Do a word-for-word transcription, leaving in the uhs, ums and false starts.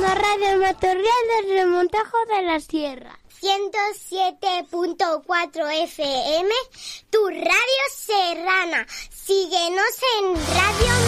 escuchando Radio Matorral del Remontajo de la Sierra. ciento siete punto cuatro F M, tu radio serrana. Síguenos en Radio